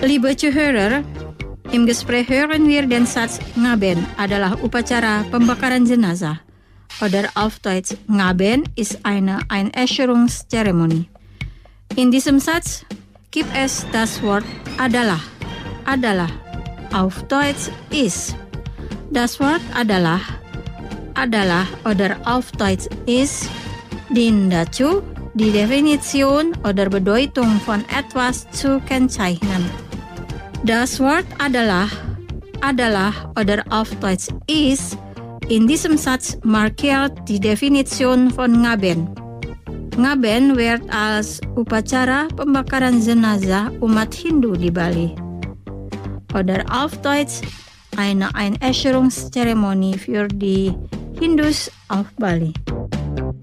Liebe Zuhörer, im Gespräch hören wir den Satz Ngaben adalah upacara pembakaran jenazah. Oder auf Deutsch, Ngaben ist eine Einäscherungszeremonie. In diesem Satz gibt es das Wort adalah. Auf Deutsch ist. Das Wort adalah oder auf Deutsch ist dient dazu, die Definition oder Bedeutung von etwas zu kennzeichnen. Das Wort adalah oder auf Deutsch ist in diesem Satz markiert die Definition von Ngaben. Ngaben wird als upacara pembakaran jenazah umat Hindu di Bali. Oder auf Deutsch eine Einäscherungszeremonie für die Hindus auf Bali.